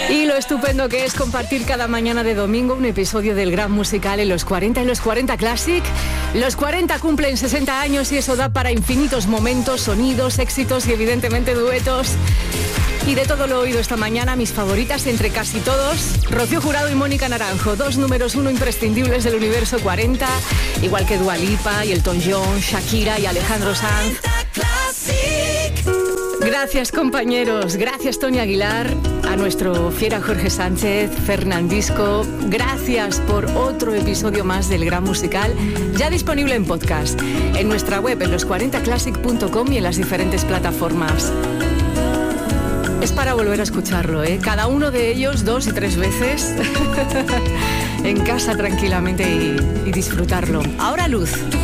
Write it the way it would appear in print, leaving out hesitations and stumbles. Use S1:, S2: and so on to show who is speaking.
S1: Y lo estupendo que es compartir cada mañana de domingo un episodio del Gran Musical en los 40 y los 40 Classic. Los 40 cumplen 60 años y eso da para infinitos momentos, sonidos, éxitos y evidentemente duetos. Y de todo lo oído esta mañana, mis favoritas entre casi todos, Rocío Jurado y Mónica Naranjo, dos números uno imprescindibles del universo 40, igual que Dua Lipa y Elton John, Shakira y Alejandro Sanz. Gracias compañeros, gracias Tony Aguilar, a nuestro fiera Jorge Sánchez, Fernandisco, gracias por otro episodio más del Gran Musical, ya disponible en podcast, en nuestra web en los40classic.com y en las diferentes plataformas. Es para volver a escucharlo, ¿eh? Cada uno de ellos 2 y 3 veces en casa tranquilamente y disfrutarlo. Ahora Luz.